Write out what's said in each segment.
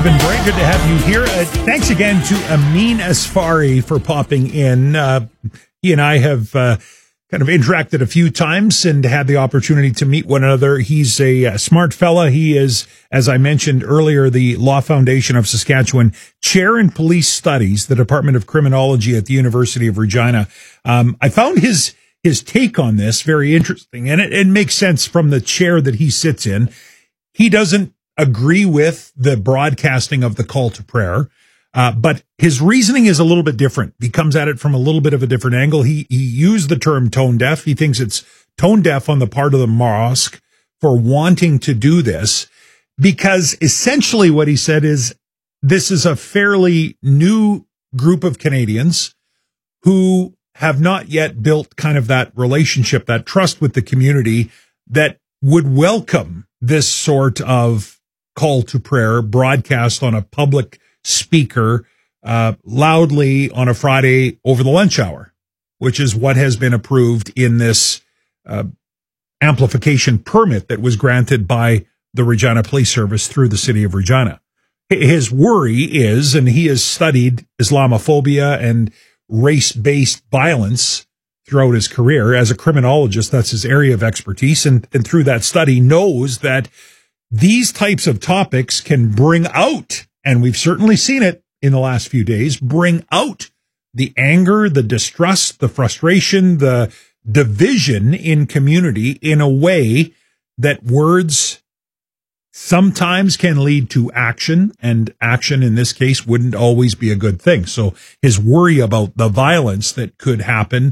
Kevin Bray, good to have you here. Thanks again to Amin Asfari for popping in. He and I have kind of interacted a few times and had the opportunity to meet one another. He's a smart fella. He is, as I mentioned earlier, the Law Foundation of Saskatchewan Chair in Police Studies, the Department of Criminology at the University of Regina. I found his take on this very interesting, and it makes sense from the chair that he sits in. He doesn't agree with the broadcasting of the call to prayer, but his reasoning is a little bit different. He comes at it from a little bit of a different angle. He used the term tone deaf. He thinks it's tone deaf on the part of the mosque for wanting to do this, because essentially what he said is this is a fairly new group of Canadians who have not yet built kind of that relationship, that trust with the community that would welcome this sort of call to prayer broadcast on a public speaker loudly on a Friday over the lunch hour, which is what has been approved in this amplification permit that was granted by the Regina Police Service through the city of Regina. His worry is, and he has studied Islamophobia and race-based violence throughout his career as a criminologist. That's his area of expertise. And through that study knows that these types of topics can bring out, and we've certainly seen it in the last few days, bring out the anger, the distrust, the frustration, the division in community in a way that words sometimes can lead to action, and action in this case wouldn't always be a good thing. So his worry about the violence that could happen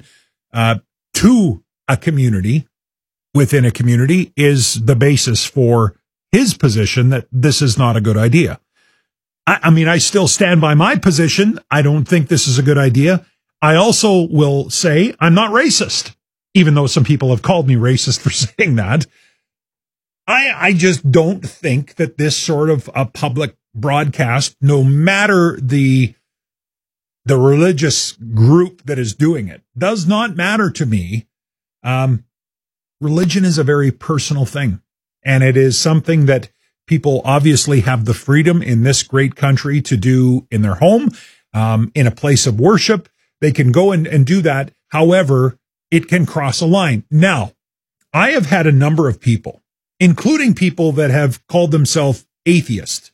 to a community, within a community, is the basis for his position that this is not a good idea. I mean, I still stand by my position. I don't think this is a good idea. I also will say I'm not racist, even though some people have called me racist for saying that. I just don't think that this sort of a public broadcast, no matter the religious group that is doing it, does not matter to me. Religion is a very personal thing. And it is something that people obviously have the freedom in this great country to do in their home, in a place of worship. They can go and do that. However, it can cross a line. Now, I have had a number of people, including people that have called themselves atheist,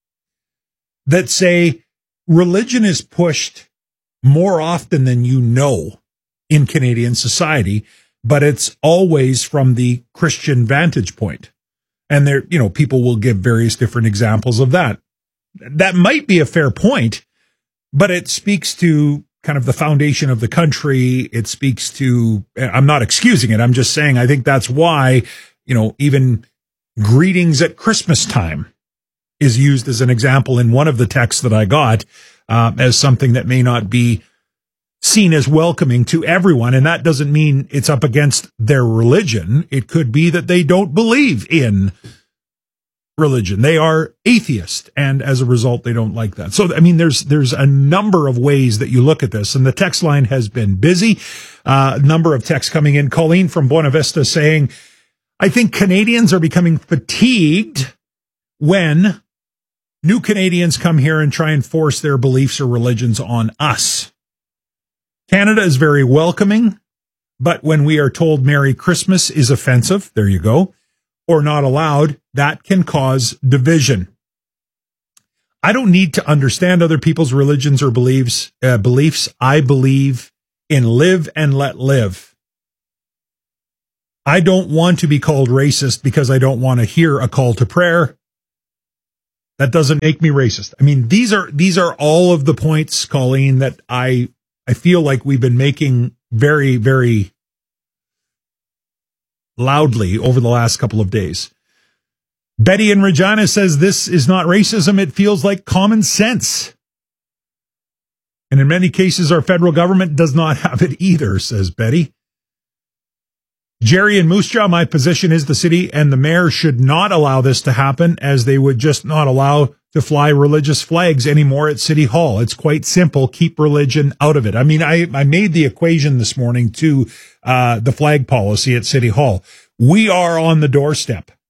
that say religion is pushed more often than you know in Canadian society, but it's always from the Christian vantage point. And there, people will give various different examples of that. That might be a fair point, but it speaks to kind of the foundation of the country. It speaks to, I'm not excusing it. I'm just saying, I think that's why, even greetings at Christmas time is used as an example in one of the texts that I got, as something that may not be seen as welcoming to everyone. And that doesn't mean it's up against their religion. It could be that they don't believe in religion. They are atheist, and as a result, they don't like that. So, I mean, there's a number of ways that you look at this, and the text line has been busy. A number of texts coming in. Colleen from Buena Vista saying, I think Canadians are becoming fatigued when new Canadians come here and try and force their beliefs or religions on us. Canada is very welcoming, but when we are told Merry Christmas is offensive, there you go, or not allowed, that can cause division. I don't need to understand other people's religions or beliefs. I believe in live and let live. I don't want to be called racist because I don't want to hear a call to prayer. That doesn't make me racist. I mean, these are all of the points, Colleen, that I feel like we've been making very, very loudly over the last couple of days. Betty in Regina says this is not racism. It feels like common sense. And in many cases, our federal government does not have it either, says Betty. Jerry in Moose Jaw, my position is the city and the mayor should not allow this to happen, as they would just not allow to fly religious flags anymore at City Hall. It's quite simple. Keep religion out of it. I mean, I made the equation this morning to the flag policy at City Hall. We are on the doorstep.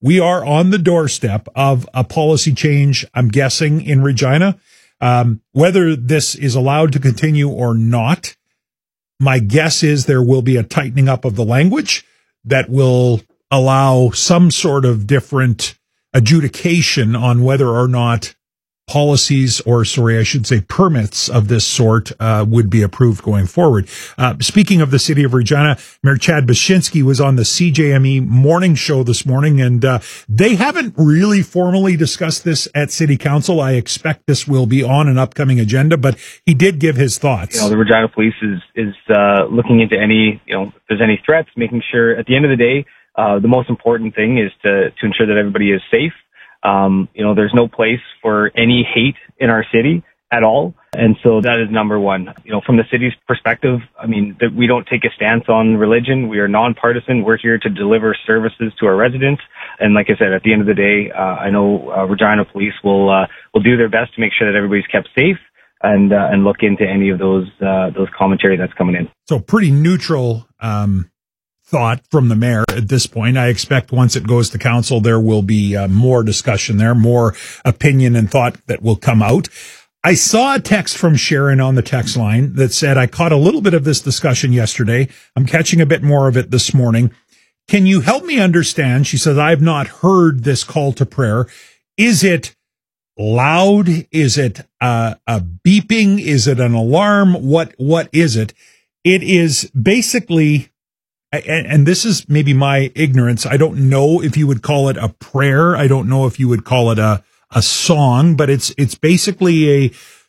we are on the doorstep of a policy change, I'm guessing, in Regina. Whether this is allowed to continue or not, my guess is there will be a tightening up of the language that will allow some sort of different adjudication on whether or not policies, or sorry, I should say permits of this sort would be approved going forward. Speaking of the city of Regina, Mayor Chad Baczynski was on the CJME morning show this morning, and they haven't really formally discussed this at City Council. I expect this will be on an upcoming agenda, but he did give his thoughts. The Regina Police is looking into any, if there's any threats, making sure at the end of the day, the most important thing is to ensure that everybody is safe. There's no place for any hate in our city at all. And so that is number one. From the city's perspective, that we don't take a stance on religion. We are nonpartisan. We're here to deliver services to our residents. And like I said, at the end of the day, I know Regina Police will do their best to make sure that everybody's kept safe and look into any of those commentary that's coming in. So pretty neutral, thought from the mayor at this point. I expect once it goes to council, there will be more discussion there, more opinion and thought that will come out. I saw a text from Sharon on the text line that said, I caught a little bit of this discussion yesterday. I'm catching a bit more of it this morning. Can you help me understand? She says, I've not heard this call to prayer. Is it loud? Is it a beeping? Is it an alarm? What is it? It is basically, and this is maybe my ignorance, I don't know if you would call it a prayer. I don't know if you would call it a song, but it's basically a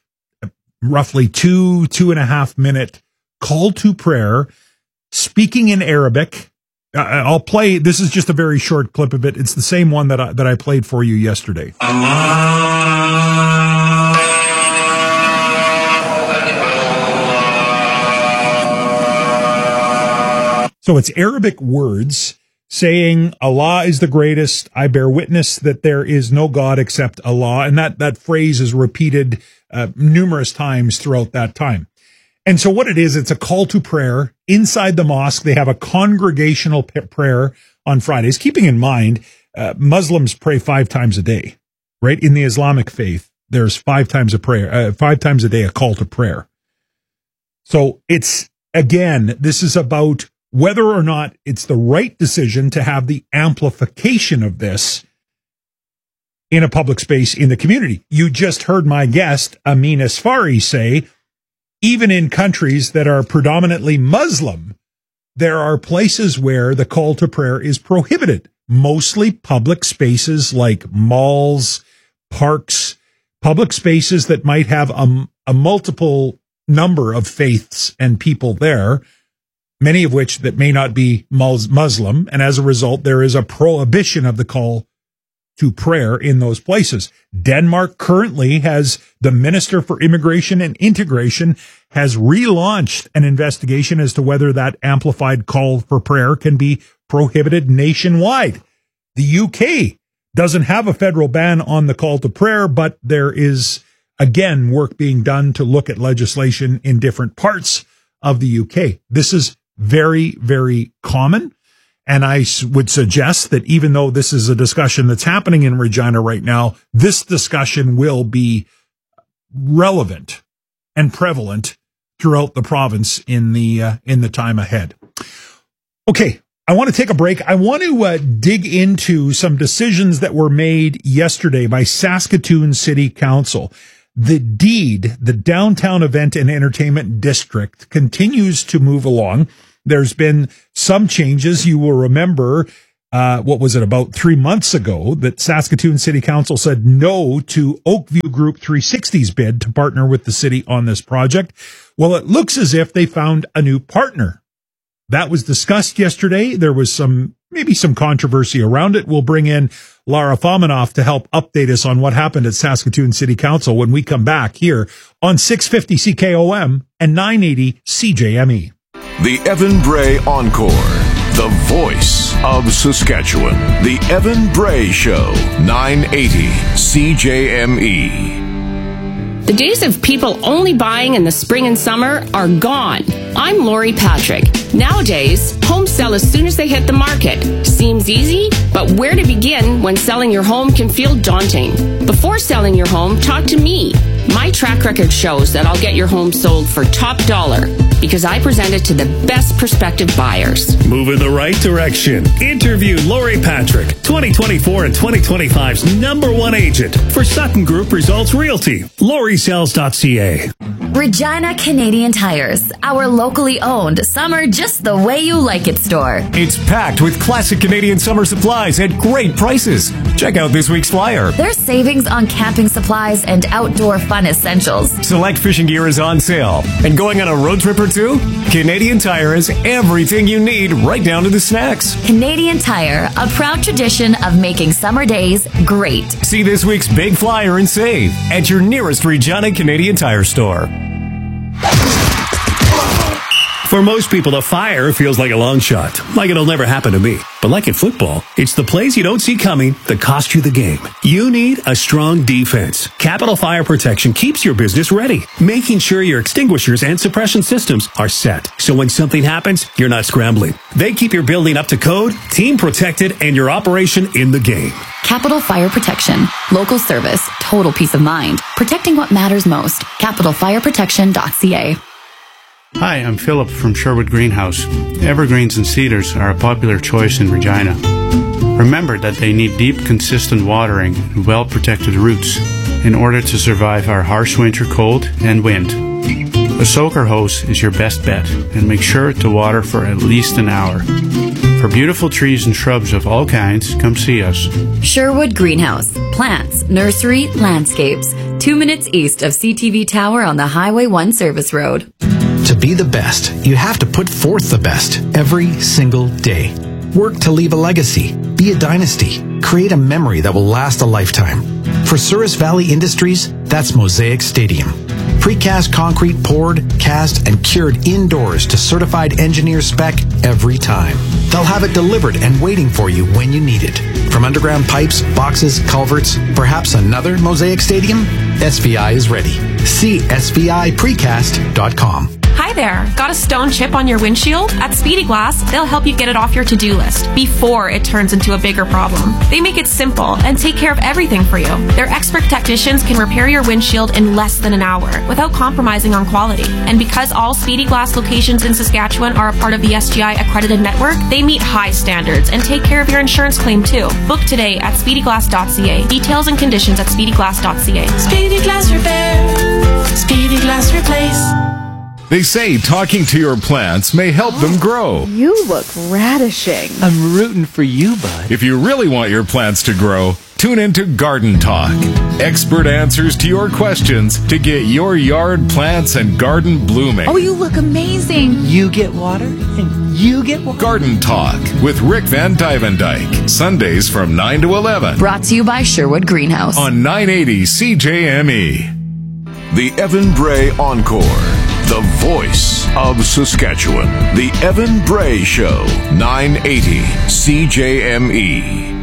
roughly 2.5 minute call to prayer, speaking in Arabic. I'll play, this is just a very short clip of it. It's the same one that I played for you yesterday. So it's Arabic words saying Allah is the greatest. I bear witness that there is no God except Allah. And that phrase is repeated numerous times throughout that time. And so what it is, it's a call to prayer inside the mosque. They have a congregational prayer on Fridays, keeping in mind, Muslims pray 5 times a day, right? In the Islamic faith, there's 5 times a day, a call to prayer. So it's, again, this is about whether or not it's the right decision to have the amplification of this in a public space in the community. You just heard my guest, Amin Asfari, say, even in countries that are predominantly Muslim, there are places where the call to prayer is prohibited. Mostly public spaces like malls, parks, public spaces that might have a multiple number of faiths and people there, many of which that may not be Muslim. And as a result, there is a prohibition of the call to prayer in those places. Denmark currently has the Minister for Immigration and Integration has relaunched an investigation as to whether that amplified call for prayer can be prohibited nationwide. The UK doesn't have a federal ban on the call to prayer, but there is, again, work being done to look at legislation in different parts of the UK. This is very, very common. And I would suggest that even though this is a discussion that's happening in Regina right now, this discussion will be relevant and prevalent throughout the province in the time ahead. Okay, I want to take a break. I want to dig into some decisions that were made yesterday by Saskatoon City Council. The DEED, the Downtown Event and Entertainment District, continues to move along. There's been some changes. You will remember, about 3 months ago, that Saskatoon City Council said no to Oakview Group 360's bid to partner with the city on this project. Well, it looks as if they found a new partner. That was discussed yesterday. There was maybe some controversy around it. We'll bring in Lara Fominoff to help update us on what happened at Saskatoon City Council when we come back here on 650 CKOM and 980 CJME. The Evan Bray Encore, the voice of Saskatchewan. The Evan Bray Show, 980 CJME. The days of people only buying in the spring and summer are gone. I'm Lori Patrick. Nowadays, homes sell as soon as they hit the market. Seems easy, but where to begin when selling your home can feel daunting? Before selling your home, talk to me. My track record shows that I'll get your home sold for top dollar because I present it to the best prospective buyers. Move in the right direction. Interview Lori Patrick, 2024 and 2025's #1 agent for Sutton Group Results Realty. LoriSells.ca. Regina Canadian Tires, our locally owned summer just the way you like it store. It's packed with classic Canadian summer supplies at great prices. Check out this week's flyer. There's savings on camping supplies and outdoor fun essentials. Select fishing gear is on sale. And going on a road trip or two? Canadian Tire has everything you need, right down to the snacks. Canadian Tire, a proud tradition of making summer days great. See this week's big flyer and save at your nearest Regina Canadian Tire store. For most people, the fire feels like a long shot, like it'll never happen to me. But like in football, it's the plays you don't see coming that cost you the game. You need a strong defense. Capital Fire Protection keeps your business ready, making sure your extinguishers and suppression systems are set. So when something happens, you're not scrambling. They keep your building up to code, team protected, and your operation in the game. Capital Fire Protection. Local service. Total peace of mind. Protecting what matters most. CapitalFireProtection.ca. Hi, I'm Philip from Sherwood Greenhouse. Evergreens and cedars are a popular choice in Regina. Remember that they need deep, consistent watering and well-protected roots in order to survive our harsh winter cold and wind. A soaker hose is your best bet, and make sure to water for at least an hour. For beautiful trees and shrubs of all kinds, come see us. Sherwood Greenhouse. Plants, nursery, landscapes. 2 minutes east of CTV Tower on the Highway 1 Service Road. To be the best, you have to put forth the best every single day. Work to leave a legacy, be a dynasty, create a memory that will last a lifetime. For Souris Valley Industries, that's Mosaic Stadium. Precast concrete poured, cast, and cured indoors to certified engineer spec every time. They'll have it delivered and waiting for you when you need it. From underground pipes, boxes, culverts, perhaps another Mosaic Stadium? SVI is ready. See SVIPrecast.com. Hi there. Got a stone chip on your windshield? At Speedy Glass, they'll help you get it off your to-do list before it turns into a bigger problem. They make it simple and take care of everything for you. Their expert technicians can repair your windshield in less than an hour without compromising on quality. And because all Speedy Glass locations in Saskatchewan are a part of the SGI accredited network, they meet high standards and take care of your insurance claim too. Book today at speedyglass.ca. Details and conditions at speedyglass.ca. Speedy Glass Repair. Speedy Glass Replace. They say talking to your plants may help them grow. You look radishing. I'm rooting for you, bud. If you really want your plants to grow, tune into Garden Talk. Expert answers to your questions to get your yard plants and garden blooming. Oh, you look amazing. You get water and you get water. Garden Talk with Rick Van Dyvendijk. Sundays from 9 to 11. Brought to you by Sherwood Greenhouse. On 980 CJME. The Evan Bray Encore. The voice of Saskatchewan. The Evan Bray Show. 980 CJME.